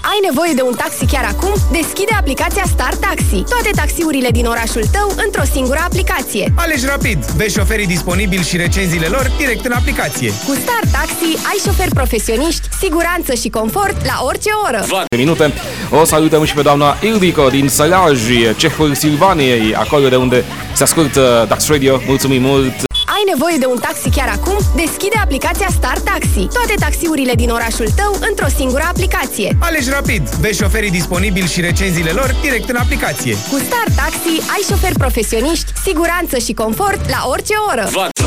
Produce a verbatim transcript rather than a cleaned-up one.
Ai nevoie de un taxi chiar acum? Deschide aplicația Star Taxi. Toate taxiurile din orașul tău într-o singură aplicație. Alegi rapid, vezi șoferii disponibili și recenziile lor direct în aplicație. Cu Star Taxi ai șoferi profesioniști, siguranță și confort la orice oră. Minute. O salutăm și pe doamna Ildico din Sălaj, Cehul Silvaniei, acolo de unde se ascultă Dax Radio. Mulțumim mult! Ai nevoie de un taxi chiar acum? Deschide aplicația Star Taxi. Toate taxiurile din orașul tău într-o singură aplicație. Alegi rapid, vezi șoferii disponibili și recenziile lor direct în aplicație. Cu Star Taxi ai șoferi profesioniști, siguranță și confort la orice oră.